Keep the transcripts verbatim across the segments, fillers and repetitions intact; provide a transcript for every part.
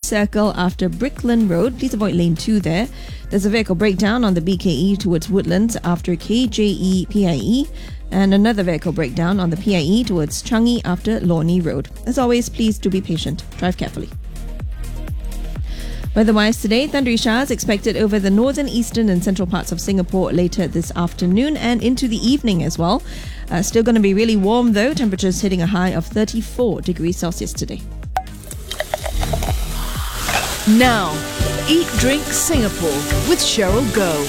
circle after Brickland Road. Please avoid lane two there. There's a vehicle breakdown on the B K E towards Woodlands after K J E P I E. And another vehicle breakdown on the P I E towards Changi after Lornie Road. As always, please do be patient. Drive carefully. Weather-wise today, thundery showers expected over the northern, eastern and central parts of Singapore later this afternoon and into the evening as well. Uh, still going to be really warm though, temperatures hitting a high of thirty-four degrees Celsius today. Now, Eat Drink Singapore with Cheryl Goh.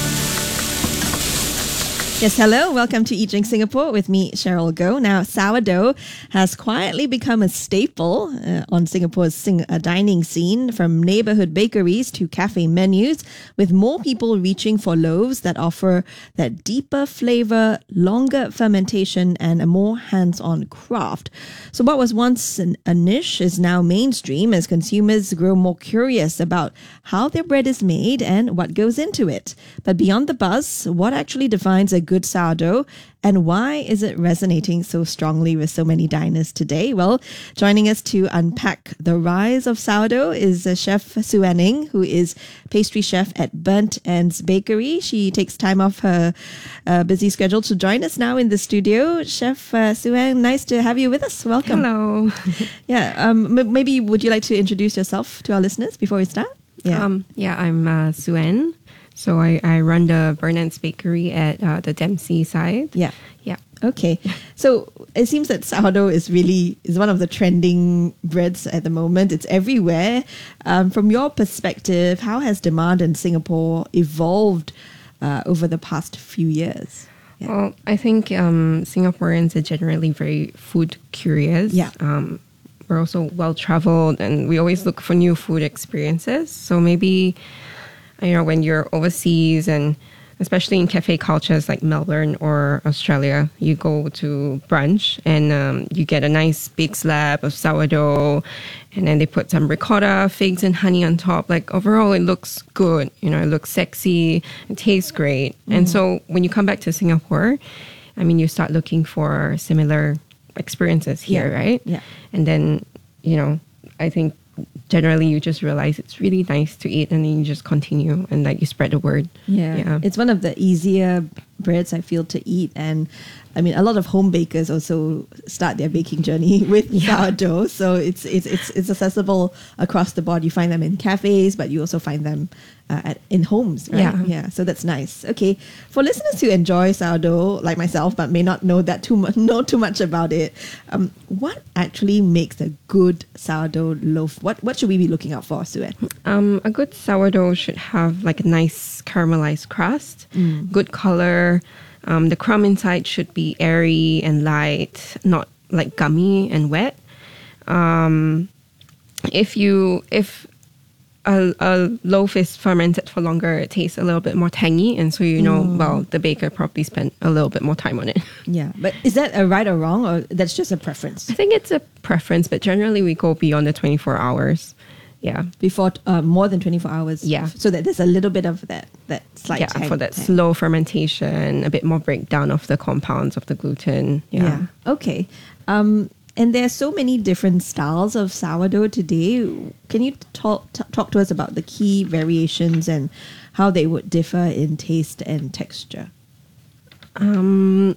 Yes, hello. Welcome to Eat Drink Singapore with me, Cheryl Goh. Now, sourdough has quietly become a staple uh, on Singapore's sing- uh, dining scene, from neighborhood bakeries to cafe menus, with more people reaching for loaves that offer that deeper flavor, longer fermentation, and a more hands-on craft. So what was once an, a niche is now mainstream as consumers grow more curious about how their bread is made and what goes into it. But beyond the buzz, what actually defines a good sourdough, and why is it resonating so strongly with so many diners today? Well, joining us to unpack the rise of sourdough is uh, Chef Sue Anning, who is pastry chef at Burnt Ends Bakery. She takes time off her uh, busy schedule to join us now in the studio. Chef uh, Sue Anning, nice to have you with us. Welcome. Hello. yeah, um, m- maybe would you like to introduce yourself to our listeners before we start? Yeah, um, yeah I'm uh, Sue Ann. So I, I run the Burnt Ends Bakery at uh, the Dempsey side. Yeah. Yeah. Okay. So it seems that sourdough is really is one of the trending breads at the moment. It's everywhere. Um, from your perspective, how has demand in Singapore evolved uh, over the past few years? Yeah. Well, I think um, Singaporeans are generally very food curious. Yeah. Um, we're also well-traveled and we always look for new food experiences. So maybe, you know, when you're overseas and especially in cafe cultures like Melbourne or Australia, you go to brunch and um, you get a nice big slab of sourdough and then they put some ricotta, figs and honey on top. Like overall, it looks good. You know, it looks sexy, it tastes great. Mm. And so when you come back to Singapore, I mean, you start looking for similar experiences here, yeah. right? Yeah. And then, you know, I think generally you just realize it's really nice to eat and then you just continue and like you spread the word. Yeah. yeah. It's one of the easier breads I feel to eat, and I mean a lot of home bakers also start their baking journey with yeah. sourdough, so it's it's it's it's accessible across the board. You find them in cafes, but you also find them uh, at in homes, right? Yeah. Yeah. So that's nice. Okay, for listeners who enjoy sourdough like myself but may not know that too much know too much about it, um, what actually makes a good sourdough loaf? What what should we be looking out for, Sue? Um, a good sourdough should have like a nice caramelized crust, mm. good color. Um, the crumb inside should be airy and light, not like gummy and wet. Um, if you if a, a loaf is fermented for longer, it tastes a little bit more tangy, and so you know, mm. well, the baker probably spent a little bit more time on it. Yeah, but is that a right or wrong, or that's just a preference? I think it's a preference, but generally we go beyond the twenty-four hours. Yeah. Before uh, more than twenty-four hours. Yeah. So that there's a little bit of that, that slight Yeah, tang, for that tang. slow fermentation, a bit more breakdown of the compounds of the gluten. Yeah. yeah. Okay. Um, and there are so many different styles of sourdough today. Can you talk, t- talk to us about the key variations and how they would differ in taste and texture? Um,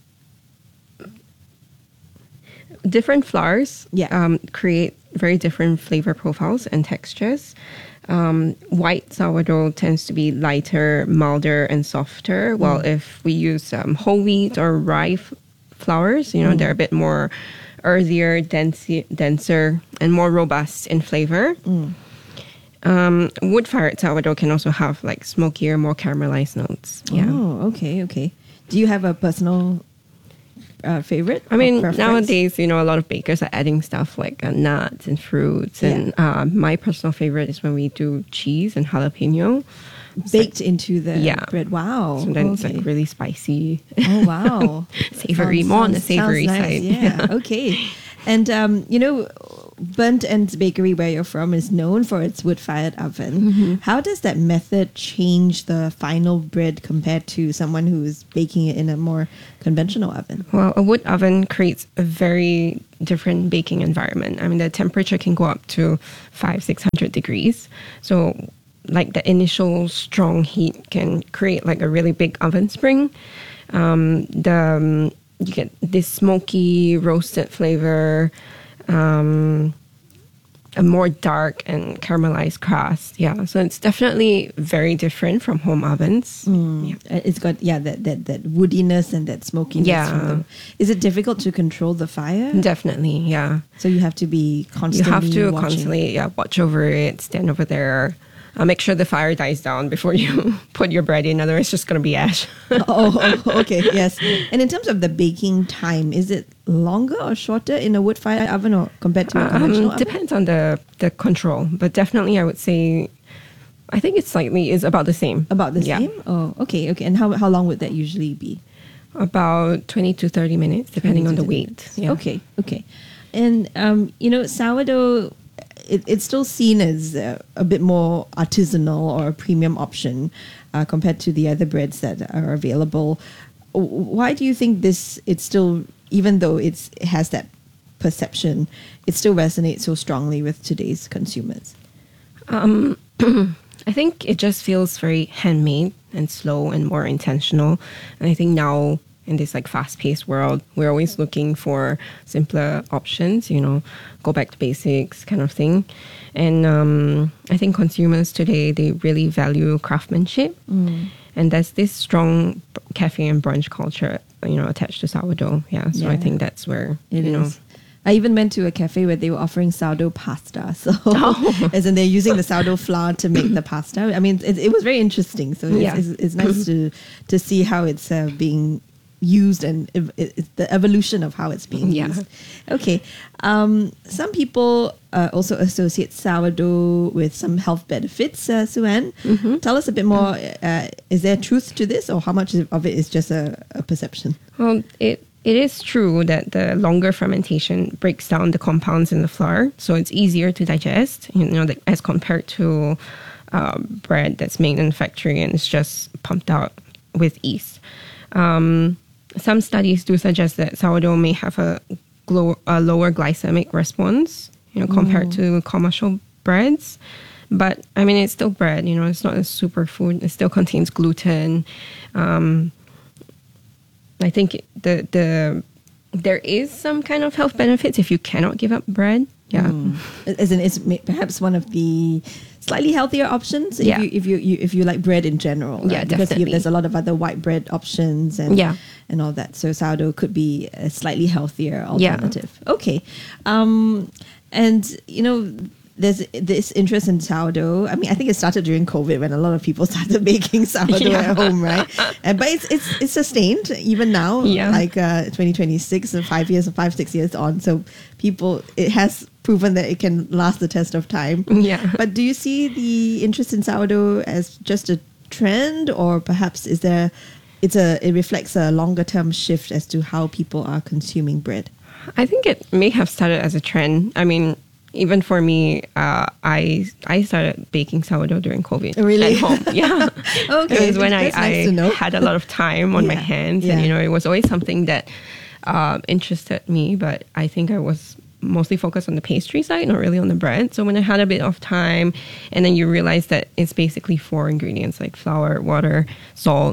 different flours yeah. um, create very different flavor profiles and textures. Um, white sourdough tends to be lighter, milder, and softer. Mm. While if we use um, whole wheat or rye f- flours, you know, mm. they're a bit more earthier, dense- denser, and more robust in flavor. Mm. Um, wood-fired sourdough can also have like smokier, more caramelized notes. Yeah. Oh, okay, okay. Do you have a personal Uh, favorite? I mean, nowadays, you know, a lot of bakers are adding stuff like uh, nuts and fruits. And yeah. uh, my personal favorite is when we do cheese and jalapeno. Baked like, into the yeah. bread. Wow. So then okay. it's like really spicy. Oh, wow. Savory, sounds, more on the sounds, savory sounds side. Nice. Yeah, okay. And, um, you know, Burnt Ends Bakery, where you're from, is known for its wood-fired oven. Mm-hmm. How does that method change the final bread compared to someone who's baking it in a more conventional oven? Well, a wood oven creates a very different baking environment. I mean, the temperature can go up to five, six hundred degrees. So, like the initial strong heat can create like a really big oven spring. Um, the um, you get this smoky roasted flavor, um, a more dark and caramelized crust. Yeah, so it's definitely very different from home ovens. Mm. Yeah. It's got yeah that, that that woodiness and that smokiness. Yeah. From them. Is it difficult to control the fire? Definitely, yeah. So you have to be constantly. You have to watching. constantly yeah watch over it, stand over there. Uh, make sure the fire dies down before you put your bread in. Otherwise, it's just going to be ash. oh, oh, okay, yes. And in terms of the baking time, is it longer or shorter in a wood fire oven or compared to a conventional Um, oven? depends on the, the control, but definitely I would say, I think it's slightly is about the same. About the Yeah. same? Oh, okay, okay. And how, how long would that usually be? About twenty to thirty minutes, depending on the weight. Yeah. Okay, okay. And, um, you know, sourdough, it, it's still seen as uh, a bit more artisanal or a premium option uh, compared to the other breads that are available. W- Why do you think this, it's still, even though it's, it has that perception, it still resonates so strongly with today's consumers? Um, I think it just feels very handmade and slow and more intentional. And I think now in this like fast-paced world, we're always looking for simpler options, you know, go back to basics kind of thing. And um, I think consumers today, they really value craftsmanship. Mm. And there's this strong cafe and brunch culture, you know, attached to sourdough. Yeah, so Yeah. I think that's where, It you know, is. I even went to a cafe where they were offering sourdough pasta. So, Oh. as in they're using the sourdough flour to make the pasta. I mean, it, it was very interesting. So, it's, Yeah. it's, it's nice to to see how it's uh, being used and ev- it, it's the evolution of how it's being Yeah. used. Okay. Um, some people uh, also associate sourdough with some health benefits, uh, Sue-Ann. Mm-hmm. Tell us a bit more. Uh, is there truth to this, or how much of it is just a, a perception? Well, it it is true that the longer fermentation breaks down the compounds in the flour, so it's easier to digest. You know, like, as compared to uh, bread that's made in the factory and it's just pumped out with yeast. Um, some studies do suggest that sourdough may have a, glo- a lower glycemic response, you know, compared to commercial breads. But I mean, it's still bread. You know, it's not a superfood. It still contains gluten. Um, I think the the there is some kind of health benefits if you cannot give up bread. Yeah, Mm. As in, it's ma- perhaps one of the slightly healthier options if Yeah. you if you, you if you like bread in general. Right? Yeah, because you, definitely. there's a lot of other white bread options and Yeah. and all that. So sourdough could be a slightly healthier Yeah. alternative. Okay, um, and you know. There's this interest in sourdough. I mean, I think it started during COVID when a lot of people started baking sourdough Yeah. at home, right? And, but it's it's it's sustained even now, Yeah. like uh, twenty twenty-six, and five years, five six years on. So people, it has proven that it can last the test of time. Yeah. But do you see the interest in sourdough as just a trend, or perhaps is there? It's a it reflects a longer term shift as to how people are consuming bread. I think it may have started as a trend. I mean, even for me, uh, I I started baking sourdough during COVID. Really? At home. Yeah. Okay, It was when I, that's nice to I know. had a lot of time on my Yeah, hands, yeah. and you know, it was always something that uh, interested me. But I think I was mostly focused on the pastry side, not really on the bread. So when I had a bit of time, and then you realize that it's basically four ingredients like flour, water, salt.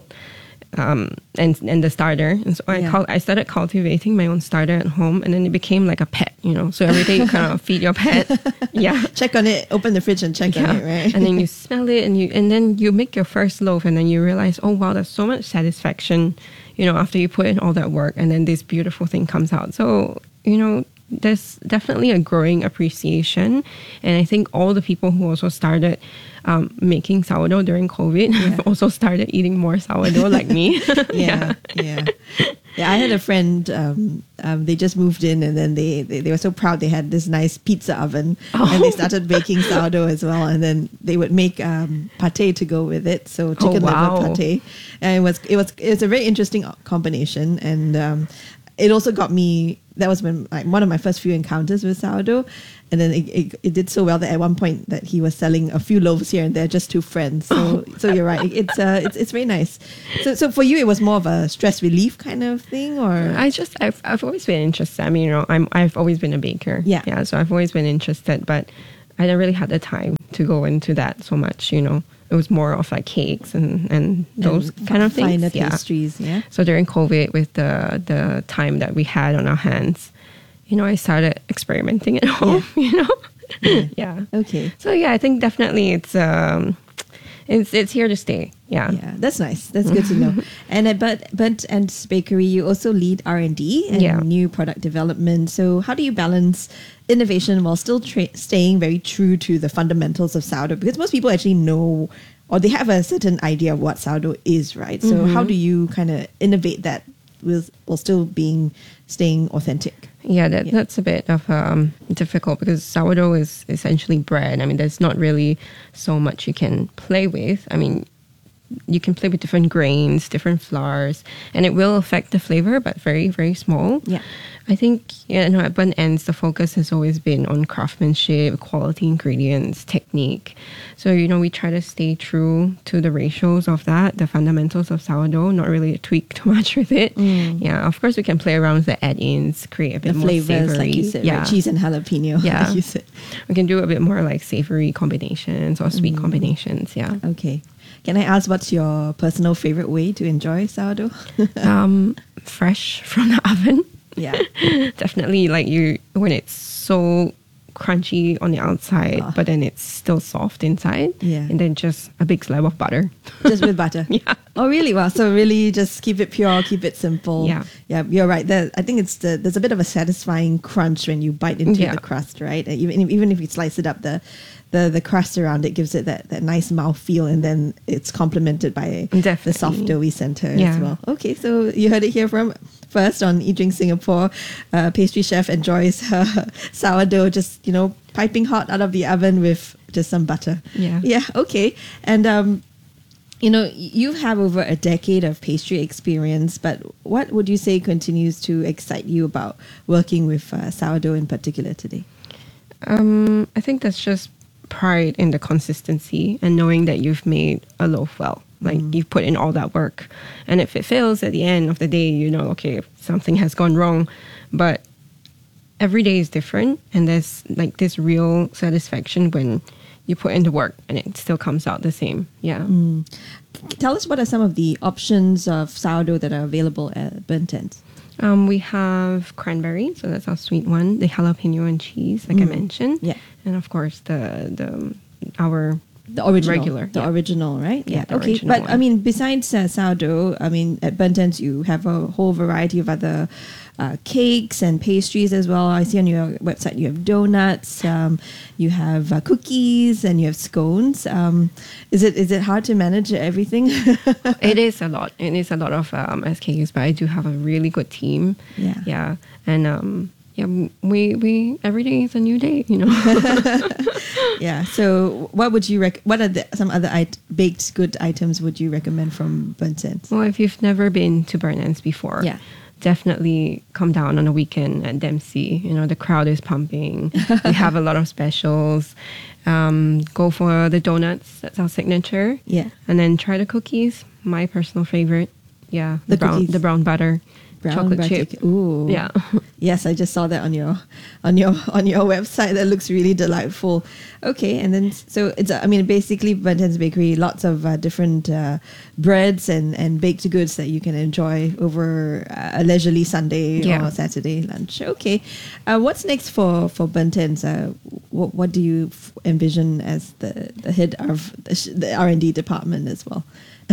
Um, and and the starter, and so I Yeah. cul- I started cultivating my own starter at home, and then it became like a pet, you know. So every day you kind of feed your pet, yeah, Check on it. Open the fridge and check yeah. on it, right? And then you smell it, and you and then you make your first loaf, and then you realize, oh wow, there's so much satisfaction, you know, after you put in all that work, and then this beautiful thing comes out. So you know, there's definitely a growing appreciation, and I think all the people who also started um, making sourdough during COVID have also started eating more sourdough like me. yeah, yeah, yeah. I had a friend. Um, um, they just moved in, and then they, they they were so proud. They had this nice pizza oven, and they started baking sourdough as well. And then they would make um, pate to go with it. So chicken wow. liver pate, and it was it was it was a very interesting combination. And um, it also got me that was when like one of my first few encounters with sourdough, and then it, it, it did so well that at one point that he was selling a few loaves here and there just to friends. So so you're right. It's uh it's it's very nice. So so for you it was more of a stress relief kind of thing, or I just I've I've always been interested. I mean, you know, I'm I've always been a baker. Yeah. Yeah. So I've always been interested, but I never really had the time to go into that so much, you know. It was more of like cakes and, and those and kind of things. finer Yeah. pastries, yeah. So during COVID, with the the time that we had on our hands, you know, I started experimenting at home, you know. Yeah. Yeah. Okay. So yeah, I think definitely it's um it's it's here to stay. Yeah. Yeah, that's nice. That's good to know. And at Bunt Bunt and Bakery, you also lead R and D and Yeah. new product development. So how do you balance innovation while still tra- staying very true to the fundamentals of sourdough? Because most people actually know, or they have a certain idea of what sourdough is, right? So how do you kind of innovate that with while still being staying authentic? Yeah, that, Yeah. that's a bit of um, difficult because sourdough is essentially bread. I mean, there's not really so much you can play with. I mean, you can play with different grains, different flours, and it will affect the flavor, but very, very small. Yeah. I think, you know, at Bunt Ends, the focus has always been on craftsmanship, quality ingredients, technique. So, you know, we try to stay true to the ratios of that, the fundamentals of sourdough, not really tweak too much with it. Yeah, of course, we can play around with the add-ins, create a bit The more flavors, savory. like you said, yeah. right? Cheese and jalapeno. Yeah. like you said. We can do a bit more like savory combinations or sweet combinations, yeah. Okay. Can I ask what's your personal favorite way to enjoy sourdough? um, fresh from the oven. Yeah. Definitely like you when it's so crunchy on the outside, Ah. but then it's still soft inside. Yeah. And then just a big slab of butter. Just with butter. Yeah. Oh, really? Wow. So really, just keep it pure, keep it simple. Yeah. Yeah. You're right. There, I think it's the there's a bit of a satisfying crunch when you bite into Yeah. the crust, right? Uh, Even even if you slice it up, the the the crust around it gives it that that nice mouth feel, and then it's complemented by the Definitely. soft doughy center as Yeah. well. Okay, so you heard it here from first on Eat Drink Singapore. Uh, pastry chef enjoys her sourdough just you know piping hot out of the oven with just some butter. Yeah. Yeah. Okay. And um, you know, you have over a decade of pastry experience, but what would you say continues to excite you about working with uh, sourdough in particular today? Um, I think that's just pride in the consistency and knowing that you've made a loaf well. Like you've put in all that work. And if it fails at the end of the day, you know, okay, something has gone wrong. But every day is different. And there's like this real satisfaction when you put in the work and it still comes out the same. Yeah. Tell us what are some of the options of sourdough that are available at Bunt Ends. Um, we have cranberry, so that's our sweet one. The jalapeno and cheese, like I mentioned. Yeah. And of course, the the our The original, regular, the yeah. original, right? Yeah, the okay. original But I one. mean, besides uh, sourdough, I mean, at Bunt Ends you have a whole variety of other uh, cakes and pastries as well. I see on your website you have donuts, um, you have uh, cookies, and you have scones. Um, is it is it hard to manage everything? It is a lot. It is a lot of um, S K Us, but I do have a really good team. Yeah. Yeah. And um, yeah, we, we, every day is a new day, you know. Yeah. So, what would you rec- What are the, some other it- baked good items would you recommend from Bunt Ends? Well, if you've never been to Bunt Ends before, Yeah. definitely come down on a weekend at Dempsey. You know, the crowd is pumping. We have a lot of specials. Um, go for the donuts. That's our signature. Yeah. And then try the cookies. My personal favorite. Yeah. The brown, cookies. the brown butter. Brown chocolate butter chip. cake. Ooh. Yeah. Yes, I just saw that on your on your on your website. That looks really delightful. Okay, and then so it's uh, I mean basically Bunt Ends Bakery, lots of uh, different uh, breads and and baked goods that you can enjoy over uh, a leisurely Sunday Yeah. or Saturday lunch. Okay, uh, what's next for for Bunt Ends? Uh, what what do you f- envision as the the head of the, sh- the R and D department as well?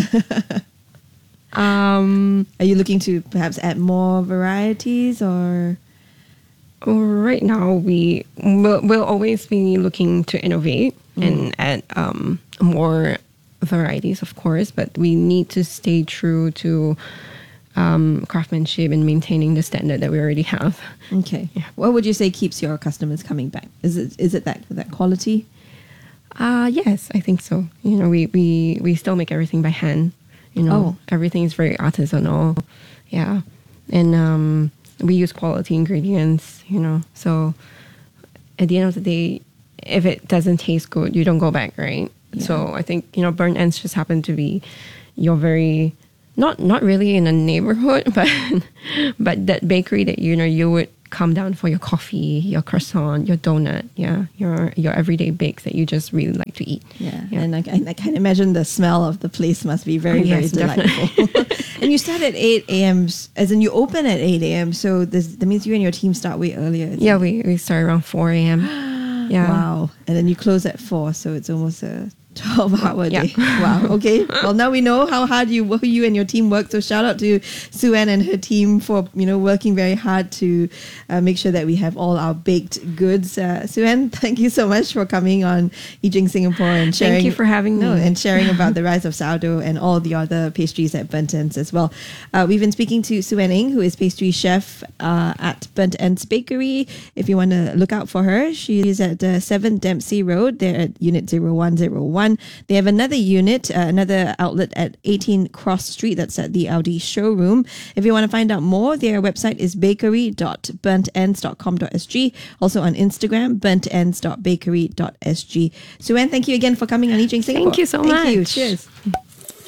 Um, Are you looking to perhaps add more varieties or? right now, we will we'll always be looking to innovate and add um, more varieties, of course, but we need to stay true to um, craftsmanship and maintaining the standard that we already have. Okay. What would you say keeps your customers coming back? Is it is it that that quality? Uh, yes, I think so. You know, we, we, we still make everything by hand. You know, Oh. everything is very artisanal. Yeah. And um, we use quality ingredients, you know. So at the end of the day, if it doesn't taste good, you don't go back, right? Yeah. So I think, you know, Burnt Ends just happen to be your very, not not really in a neighborhood, but but that bakery that, you know, you would come down for your coffee, your croissant, your donut, yeah, your your everyday bakes that you just really like to eat. Yeah, Yeah. and I, I can imagine the smell of the place must be very, Oh, yes, very delightful. And you start at eight a.m., as in you open at eight a.m., so this, that means you and your team start way earlier. isn't Yeah, it? we, we start around four a.m. Yeah. Wow. And then you close at four, so it's almost a twelve-hour Yeah. day. Wow. Okay. Well, now we know how hard you you and your team work. So shout out to Sue-Ann and her team for, you know, working very hard to uh, make sure that we have all our baked goods. Uh, Sue-Ann, thank you so much for coming on Eating Singapore and sharing. Thank you for having no, me. and sharing about the rise of sourdough and all the other pastries at Burnt Ends as well. Uh, we've been speaking to Sue-Ann Eng, who is pastry chef uh, at Burnt Ends Bakery. If you want to look out for her, she is at uh, seven Dempsey Road. They're at unit zero one zero one. They have another unit, uh, another outlet at eighteen Cross Street. That's at the Audi showroom. If you want to find out more, their website is bakery dot burnt ends dot com dot s g. Also on Instagram, burnt ends dot bakery dot s g. Sue-Ann, thank you again for coming on Eating Singapore. Thank you so Thank you. much. Cheers.